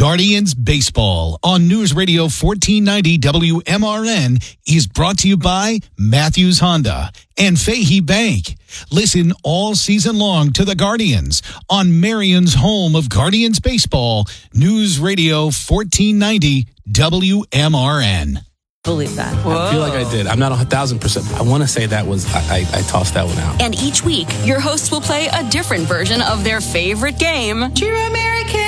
Guardians Baseball on News Radio 1490 WMRN is brought to you by Matthews Honda and Fahey Bank. Listen all season long to the Guardians on Marion's home of Guardians Baseball, News Radio 1490 WMRN. Believe that. Whoa. I feel like I did. I'm not 1,000%. I want to say that was, I tossed that one out. And each week, your hosts will play a different version of their favorite game. True American.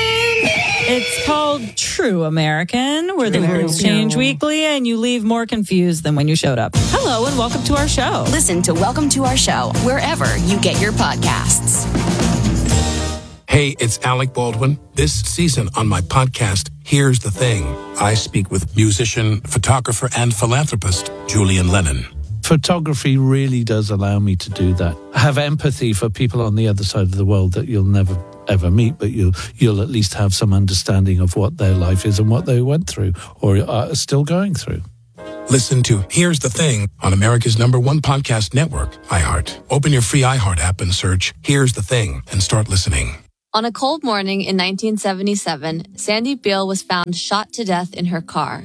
It's called True American, where the words change weekly and you leave more confused than when you showed up. Hello and welcome to our show. Listen to Welcome to Our Show wherever you get your podcasts. Hey, it's Alec Baldwin. This season on my podcast, Here's the Thing, I speak with musician, photographer, and philanthropist Julian Lennon. Photography really does allow me to do that. I have empathy for people on the other side of the world that you'll never ever meet, but you'll at least have some understanding of what their life is and what they went through or are still going through. Listen to Here's the Thing on America's #1 podcast network, iHeart. Open your free iHeart app and search Here's the Thing and start listening. On a cold morning in 1977, Sandy Beale was found shot to death in her car.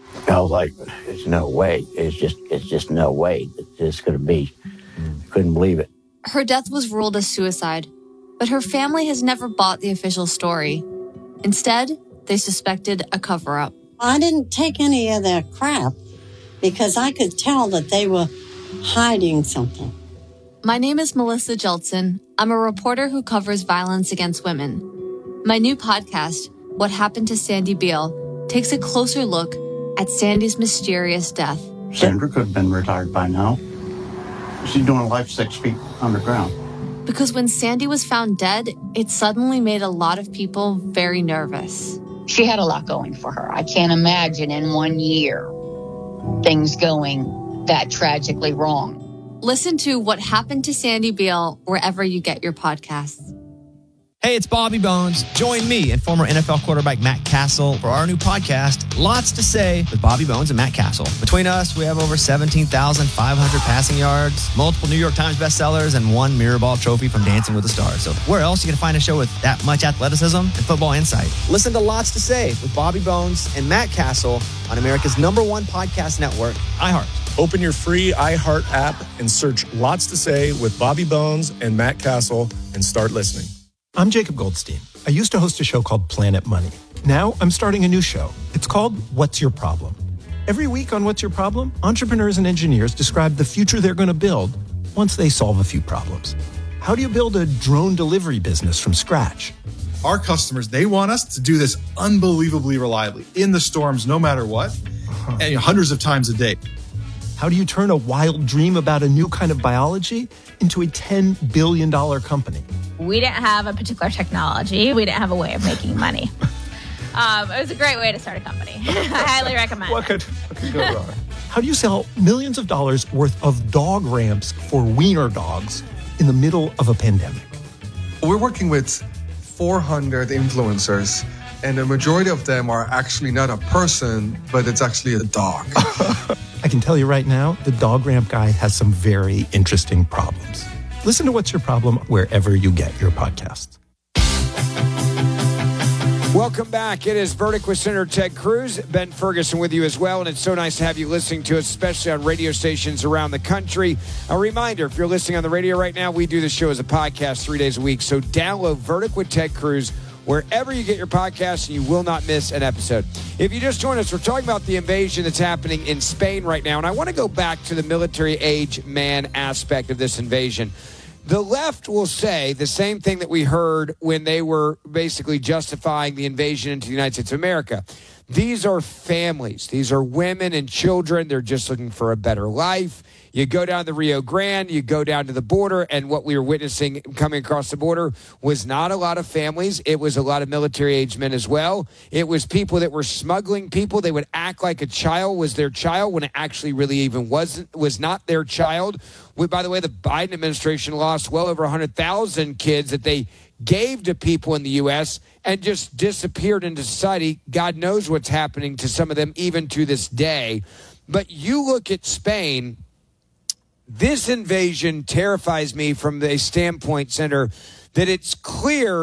I was like, there's no way. It's just no way that this could be. Couldn't believe it. Her death was ruled a suicide, but her family has never bought the official story. Instead, they suspected a cover-up. I didn't take any of that crap because I could tell that they were hiding something. My name is Melissa Jeltsin. I'm a reporter who covers violence against women. My new podcast, What Happened to Sandy Beale, takes a closer look at Sandy's mysterious death. Sandra could have been retired by now. She's doing life 6 feet underground. Because when Sandy was found dead, it suddenly made a lot of people very nervous. She had a lot going for her. I can't imagine in 1 year things going that tragically wrong. Listen to What Happened to Sandy Beale wherever you get your podcasts. Hey, it's Bobby Bones. Join me and former NFL quarterback Matt Castle for our new podcast, Lots to Say with Bobby Bones and Matt Castle. Between us, we have over 17,500 passing yards, multiple New York Times bestsellers, and 1 Mirrorball trophy from Dancing with the Stars. So where else are you going to find a show with that much athleticism and football insight? Listen to Lots to Say with Bobby Bones and Matt Castle on America's #1 podcast network, iHeart. Open your free iHeart app and search Lots to Say with Bobby Bones and Matt Castle and start listening. I'm Jacob Goldstein. I used to host a show called Planet Money. Now I'm starting a new show. It's called What's Your Problem? Every week on What's Your Problem, entrepreneurs and engineers describe the future they're going to build once they solve a few problems. How do you build a drone delivery business from scratch? Our customers, they want us to do this unbelievably reliably, in the storms, no matter what, and hundreds of times a day. How do you turn a wild dream about a new kind of biology into a $10 billion company? We didn't have a particular technology. We didn't have a way of making money. It was a great way to start a company. I highly recommend What could go wrong? How do you sell millions of dollars worth of dog ramps for wiener dogs in the middle of a pandemic? We're working with 400 influencers, and the majority of them are actually not a person, but it's actually a dog. I can tell you right now, the dog ramp guy has some very interesting problems. Listen to What's Your Problem wherever you get your podcasts. Welcome back. It is Verdict with Senator Ted Cruz. Ben Ferguson with you as well, and it's so nice to have you listening to us, especially on radio stations around the country. A reminder, if you're listening on the radio right now, we do the show as a podcast 3 days a week, so download Verdict with Ted Cruz wherever you get your podcasts, and you will not miss an episode. If you just joined us, we're talking about the invasion that's happening in Spain right now, and I want to go back to the military-age man aspect of this invasion. The left will say the same thing that we heard when they were basically justifying the invasion into the United States of America. These are families. These are women and children. They're just looking for a better life. You go down the Rio Grande, you go down to the border, and what we were witnessing coming across the border was not a lot of families. It was a lot of military-aged men as well. It was people that were smuggling people. They would act like a child was their child when it actually really even was not their child. By the way, the Biden administration lost well over 100,000 kids that they gave to people in the U.S. and just disappeared into society. God knows what's happening to some of them even to this day. But you look at Spain, this invasion terrifies me from the standpoint, Senator, that it's clear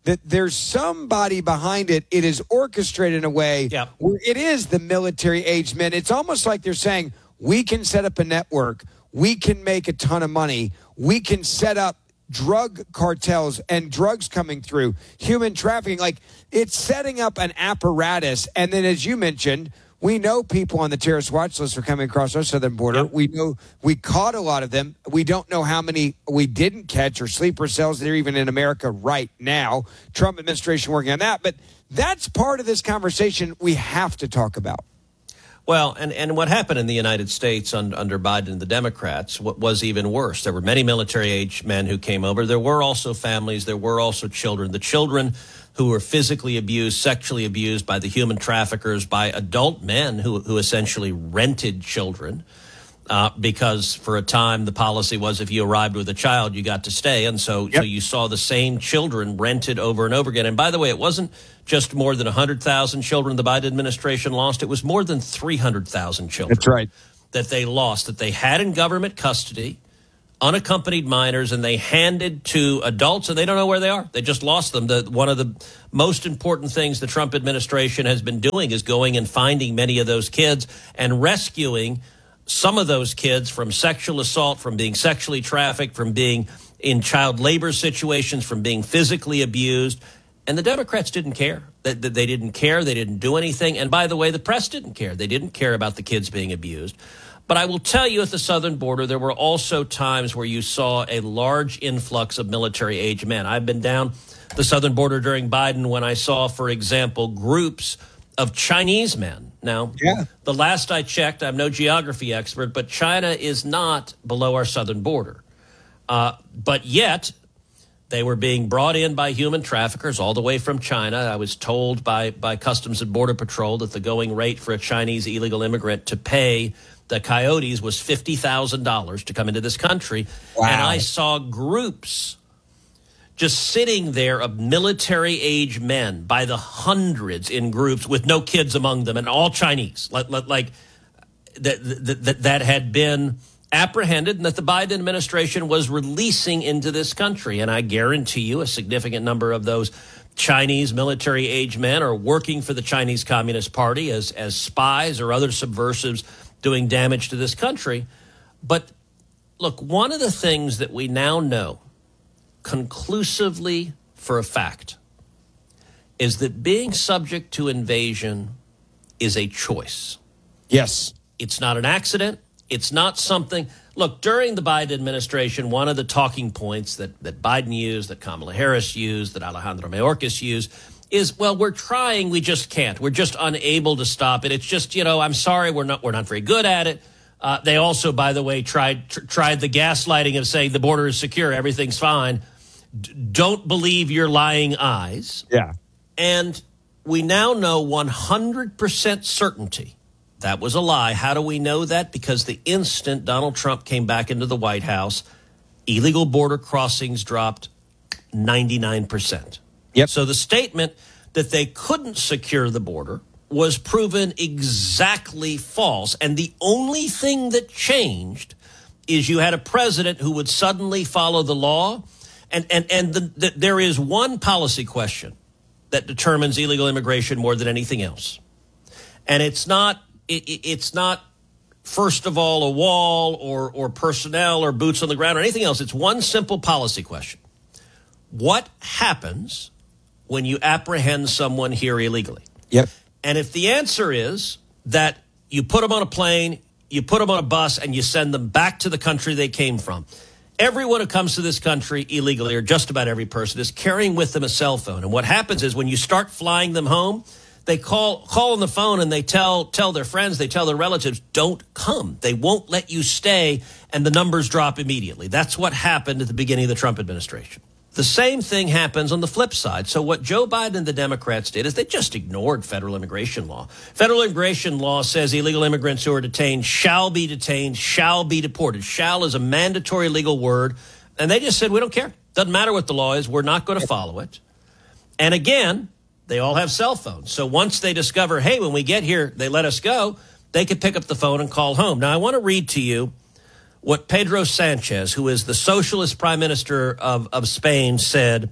that there's somebody behind it. It is orchestrated in a way where it is the military-aged men. It's almost like they're saying, we can set up a network. We can make a ton of money. We can set up drug cartels and drugs coming through, human trafficking. Like, it's setting up an apparatus. And then, as you mentioned, we know people on the terrorist watch list are coming across our southern border. We know we caught a lot of them. We don't know how many we didn't catch, or sleeper cells that are even in America right now. Trump administration working on that. But that's part of this conversation we have to talk about. Well, and what happened in the United States under Biden and the Democrats was even worse. There were many military-age men who came over. There were also families. There were also children. The children who were physically abused, sexually abused by the human traffickers, by adult men who essentially rented children, because for a time the policy was if you arrived with a child, you got to stay. And so you saw the same children rented over and over again. And by the way, it wasn't just more than 100,000 children the Biden administration lost. It was more than 300,000 children. That's right. That they lost, that they had in government custody, unaccompanied minors, and they handed to adults, and they don't know where they are. They just lost them. One of the most important things the Trump administration has been doing is going and finding many of those kids and rescuing some of those kids from sexual assault, from being sexually trafficked, from being in child labor situations, from being physically abused. And the Democrats didn't care. They didn't care. They didn't do anything. And by the way, the press didn't care. They didn't care about the kids being abused. But I will tell you, at the southern border, there were also times where you saw a large influx of military-age men. I've been down the southern border during Biden when I saw, for example, groups of Chinese men. Now, the last I checked, I'm no geography expert, but China is not below our southern border. But yet, they were being brought in by human traffickers all the way from China. I was told by Customs and Border Patrol that the going rate for a Chinese illegal immigrant to pay the coyotes was $50,000 to come into this country. Wow. And I saw groups just sitting there of military-age men by the hundreds in groups with no kids among them and all Chinese, like that had been apprehended and that the Biden administration was releasing into this country. And I guarantee you a significant number of those Chinese military-age men are working for the Chinese Communist Party as spies or other subversives doing damage to this country. But look, one of the things that we now know conclusively for a fact is that being subject to invasion is a choice. Yes. It's not an accident. It's not something. Look, during the Biden administration, one of the talking points that Biden used, that Kamala Harris used, that Alejandro Mayorkas used is, well, we're trying, we just can't. We're just unable to stop it. It's just, I'm sorry, we're not very good at it. They also, by the way, tried the gaslighting of saying the border is secure, everything's fine. Don't believe your lying eyes. Yeah. And we now know 100% certainty that was a lie. How do we know that? Because the instant Donald Trump came back into the White House, illegal border crossings dropped 99%. Yep. So the statement that they couldn't secure the border was proven exactly false. And the only thing that changed is you had a president who would suddenly follow the law. And there is one policy question that determines illegal immigration more than anything else. And it's not first of all, a wall or personnel or boots on the ground or anything else. It's one simple policy question. What happens when you apprehend someone here illegally? Yep. And if the answer is that you put them on a plane, you put them on a bus, and you send them back to the country they came from, everyone who comes to this country illegally, or just about every person, is carrying with them a cell phone. And what happens is when you start flying them home, they call on the phone and they tell their friends, they tell their relatives, don't come. They won't let you stay, and the numbers drop immediately. That's what happened at the beginning of the Trump administration. The same thing happens on the flip side. So what Joe Biden and the Democrats did is they just ignored federal immigration law. Federal immigration law says illegal immigrants who are detained, shall be deported. Shall is a mandatory legal word. And they just said, we don't care. Doesn't matter what the law is. We're not going to follow it. And again, they all have cell phones. So once they discover, hey, when we get here, they let us go, they could pick up the phone and call home. Now, I want to read to you what Pedro Sanchez, who is the socialist prime minister of Spain, said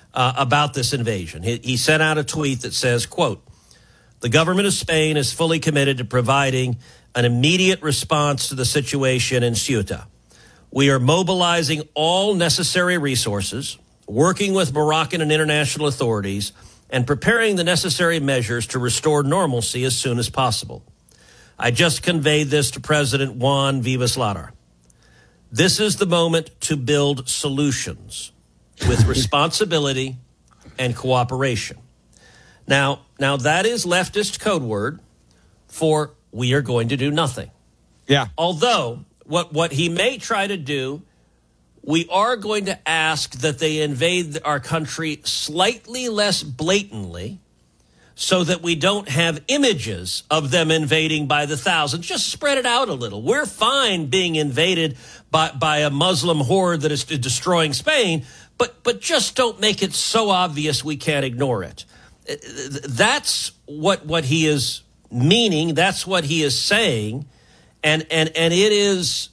about this invasion. He sent out a tweet that says, quote, "The government of Spain is fully committed to providing an immediate response to the situation in Ceuta. We are mobilizing all necessary resources, working with Moroccan and international authorities, and preparing the necessary measures to restore normalcy as soon as possible. I just conveyed this to President Juan Vivas Lara. This is the moment to build solutions with responsibility and cooperation." Now that is leftist code word for we are going to do nothing. Yeah. Although what he may try to do, we are going to ask that they invade our country slightly less blatantly so that we don't have images of them invading by the thousands. Just spread it out a little. We're fine being invaded by a Muslim horde that is destroying Spain, but just don't make it so obvious we can't ignore it. That's what he is meaning. That's what he is saying. And it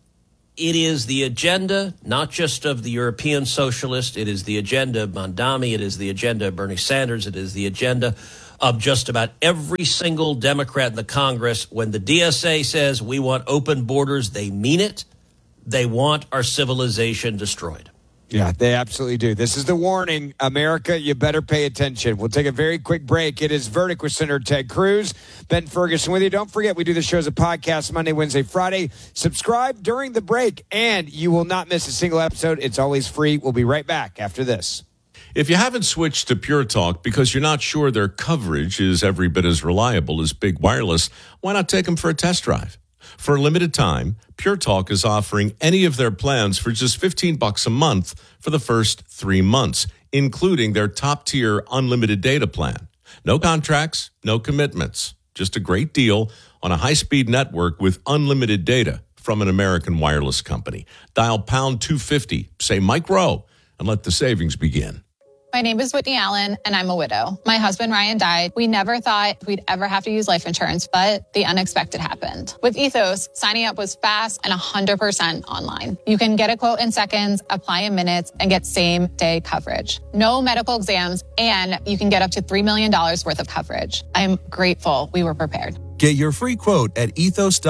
is the agenda, not just of the European socialist. It is the agenda of Mondami. It is the agenda of Bernie Sanders. It is the agenda of just about every single Democrat in the Congress. When the DSA says we want open borders, they mean it. They want our civilization destroyed. Yeah, they absolutely do. This is the warning. America, you better pay attention. We'll take a very quick break. It is Verdict with Senator Ted Cruz. Ben Ferguson with you. Don't forget, we do the show as a podcast Monday, Wednesday, Friday. Subscribe during the break, and you will not miss a single episode. It's always free. We'll be right back after this. If you haven't switched to Pure Talk because you're not sure their coverage is every bit as reliable as Big Wireless, why not take them for a test drive? For a limited time, Pure Talk is offering any of their plans for just $15 a month for the first 3 months, including their top-tier unlimited data plan. No contracts, no commitments, just a great deal on a high-speed network with unlimited data from an American wireless company. Dial pound 250, say Mike Rowe, and let the savings begin. My name is Whitney Allen, and I'm a widow. My husband, Ryan, died. We never thought we'd ever have to use life insurance, but the unexpected happened. With Ethos, signing up was fast and 100% online. You can get a quote in seconds, apply in minutes, and get same-day coverage. No medical exams, and you can get up to $3 million worth of coverage. I'm grateful we were prepared. Get your free quote at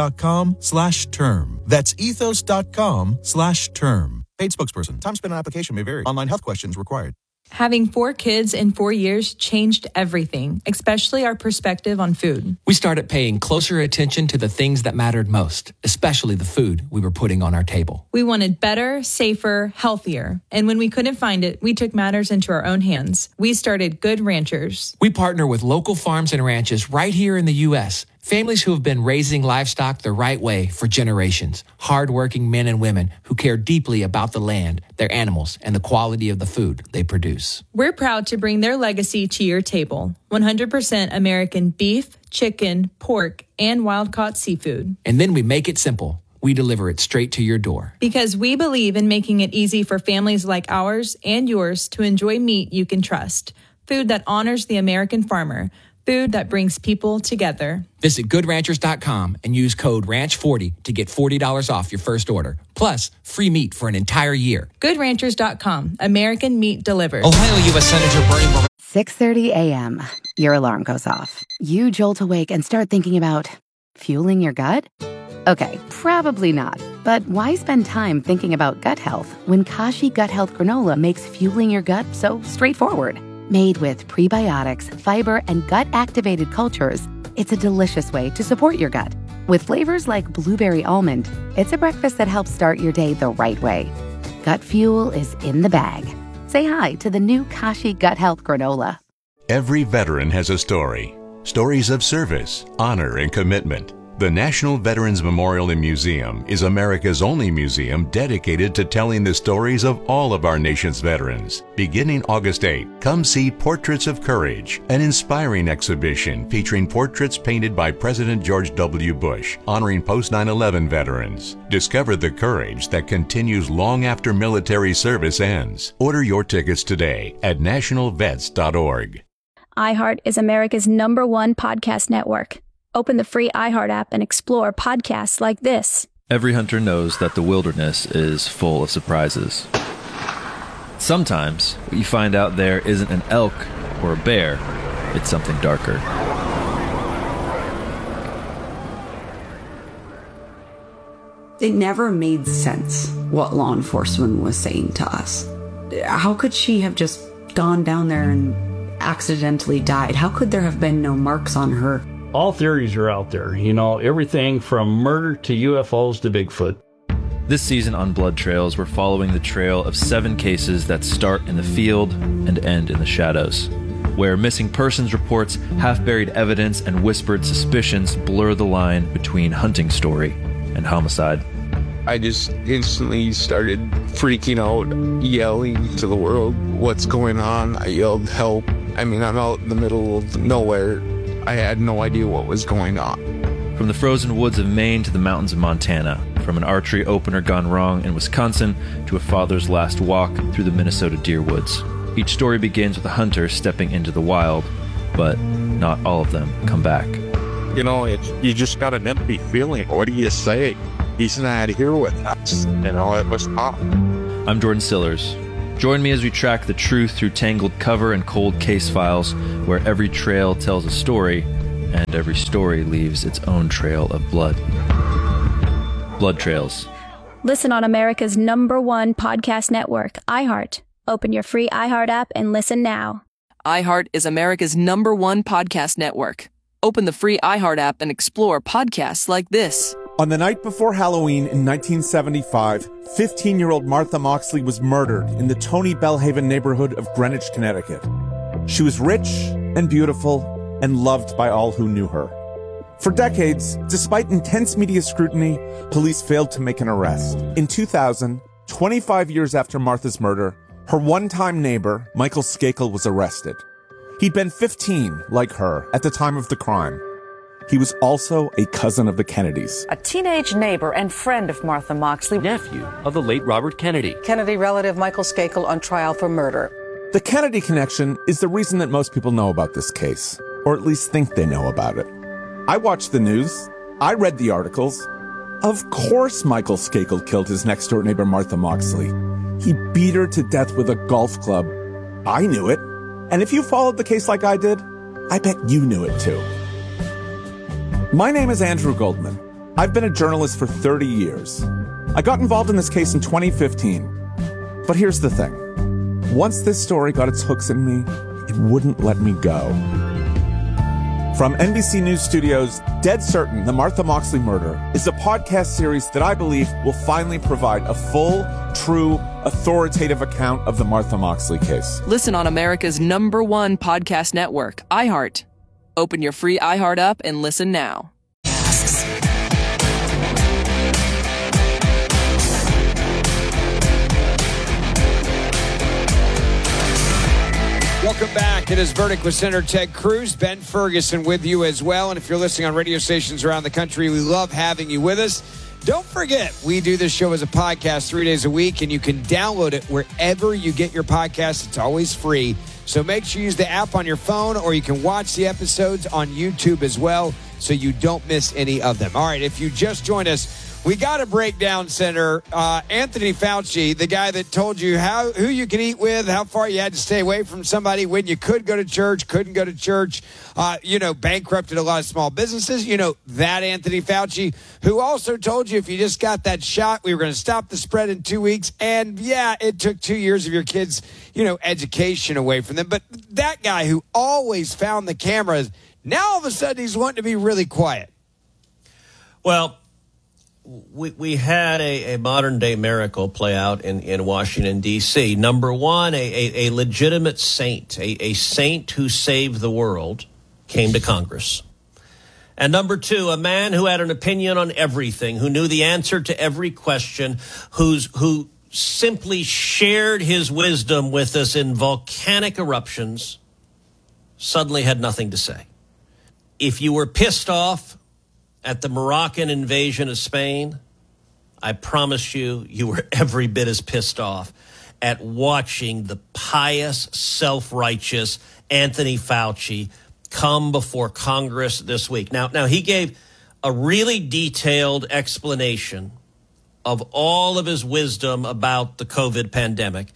ethos.com/term. That's ethos.com/term. Paid spokesperson. Time spent on application may vary. Online health questions required. Having 4 kids in 4 years changed everything, especially our perspective on food. We started paying closer attention to the things that mattered most, especially the food we were putting on our table. We wanted better, safer, healthier. And when we couldn't find it, we took matters into our own hands. We started Good Ranchers. We partner with local farms and ranches right here in the U.S., families who have been raising livestock the right way for generations. Hardworking men and women who care deeply about the land, their animals, and the quality of the food they produce. We're proud to bring their legacy to your table. 100% American beef, chicken, pork, and wild-caught seafood. And then we make it simple. We deliver it straight to your door. Because we believe in making it easy for families like ours and yours to enjoy meat you can trust. Food that honors the American farmer. Food that brings people together. Visit GoodRanchers.com and use code RANCH40 to get $40 off your first order. Plus, free meat for an entire year. GoodRanchers.com. American meat delivered. Ohio U.S. Senator Bernie Moreno. 6:30 a.m. Your alarm goes off. You jolt awake and start thinking about fueling your gut? Okay, probably not. But why spend time thinking about gut health when Kashi Gut Health Granola makes fueling your gut so straightforward? Made with prebiotics, fiber, and gut-activated cultures, it's a delicious way to support your gut. With flavors like blueberry almond, it's a breakfast that helps start your day the right way. Gut fuel is in the bag. Say hi to the new Kashi Gut Health Granola. Every veteran has a story. Stories of service, honor, and commitment. The National Veterans Memorial and Museum is America's only museum dedicated to telling the stories of all of our nation's veterans. Beginning August 8, come see Portraits of Courage, an inspiring exhibition featuring portraits painted by President George W. Bush, honoring post-9/11 veterans. Discover the courage that continues long after military service ends. Order your tickets today at nationalvets.org. iHeart is America's #1 podcast network. Open the free iHeart app and explore podcasts like this. Every hunter knows that the wilderness is full of surprises. Sometimes what you find out there isn't an elk or a bear, it's something darker. It never made sense what law enforcement was saying to us. How could she have just gone down there and accidentally died? How could there have been no marks on her? All theories are out there, everything from murder to UFOs to Bigfoot. This season on Blood Trails, we're following the trail of 7 cases that start in the field and end in the shadows, where missing persons reports, half-buried evidence, and whispered suspicions blur the line between hunting story and homicide. I just instantly started freaking out, yelling to the world, "What's going on?" I yelled, "Help." I'm out in the middle of nowhere. I had no idea what was going on. From the frozen woods of Maine to the mountains of Montana, from an archery opener gone wrong in Wisconsin to a father's last walk through the Minnesota deer woods. Each story begins with a hunter stepping into the wild, but not all of them come back. You just got an empty feeling. What do you say? He's not here with us. It was tough. I'm Jordan Sillers. Join me as we track the truth through tangled cover and cold case files, where every trail tells a story, and every story leaves its own trail of blood. Blood Trails. Listen on America's #1 podcast network, iHeart. Open your free iHeart app and listen now. iHeart is America's #1 podcast network. Open the free iHeart app and explore podcasts like this. On the night before Halloween in 1975, 15-year-old Martha Moxley was murdered in the Tony Bellhaven neighborhood of Greenwich, Connecticut. She was rich and beautiful and loved by all who knew her. For decades, despite intense media scrutiny, police failed to make an arrest. In 2000, 25 years after Martha's murder, her one-time neighbor, Michael Skakel, was arrested. He'd been 15, like her, at the time of the crime. He was also a cousin of the Kennedys. A teenage neighbor and friend of Martha Moxley. Nephew of the late Robert Kennedy. Kennedy relative Michael Skakel on trial for murder. The Kennedy connection is the reason that most people know about this case, or at least think they know about it. I watched the news. I read the articles. Of course Michael Skakel killed his next-door neighbor Martha Moxley. He beat her to death with a golf club. I knew it. And if you followed the case like I did, I bet you knew it too. My name is Andrew Goldman. I've been a journalist for 30 years. I got involved in this case in 2015. But here's the thing. Once this story got its hooks in me, it wouldn't let me go. From NBC News Studios, Dead Certain, The Martha Moxley Murder is a podcast series that I believe will finally provide a full, true, authoritative account of the Martha Moxley case. Listen on America's #1 podcast network, iHeart. Open your free iHeart app and listen now. Welcome back. It is Verdict with Senator Ted Cruz. Ben Ferguson with you as well. And if you're listening on radio stations around the country, we love having you with us. Don't forget, we do this show as a podcast 3 days a week, and you can download it wherever you get your podcasts. It's always free. So make sure you use the app on your phone, or you can watch the episodes on YouTube as well, so you don't miss any of them. All right, if you just joined us, we got to break down, Senator, Anthony Fauci, the guy that told you who you could eat with, how far you had to stay away from somebody, when you could go to church, couldn't go to church, bankrupted a lot of small businesses. That Anthony Fauci, who also told you if you just got that shot, we were going to stop the spread in 2 weeks. And, yeah, it took 2 years of your kids' education away from them. But that guy who always found the cameras, now all of a sudden he's wanting to be really quiet. Well, we had a modern-day miracle play out in Washington, D.C. Number one, a legitimate saint, a saint who saved the world, came to Congress. And number two, a man who had an opinion on everything, who knew the answer to every question, who simply shared his wisdom with us in volcanic eruptions, suddenly had nothing to say. If you were pissed off at the Moroccan invasion of Spain, I promise you were every bit as pissed off at watching the pious, self-righteous Anthony Fauci come before Congress this week. Now he gave a really detailed explanation of all of his wisdom about the COVID pandemic.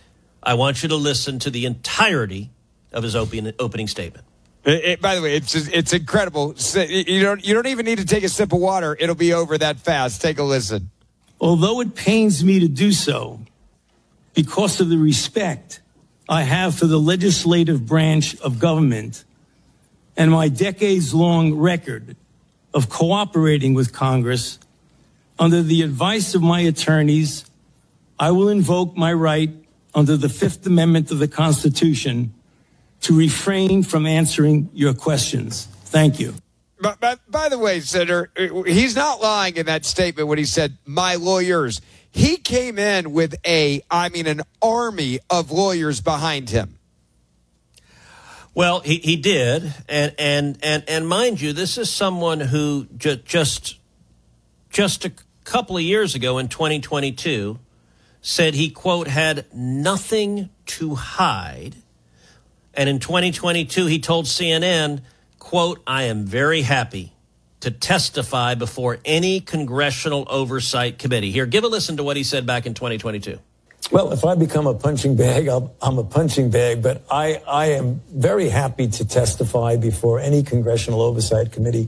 I want you to listen to the entirety of his opening statement. By the way, it's incredible. You don't even need to take a sip of water. It'll be over that fast. Take a listen. Although it pains me to do so, because of the respect I have for the legislative branch of government and my decades-long record of cooperating with Congress, under the advice of my attorneys, I will invoke my right under the Fifth Amendment of the Constitution to refrain from answering your questions. Thank you. But by the way, Senator, he's not lying in that statement when he said, my lawyers. He came in with an army of lawyers behind him. Well, he did. And mind you, this is someone who just a couple of years ago in 2022 said he, quote, had nothing to hide. And in 2022, he told CNN, quote, I am very happy to testify before any congressional oversight committee. Here, give a listen to what he said back in 2022. Well, if I become a punching bag, I'm a punching bag, but I am very happy to testify before any congressional oversight committee.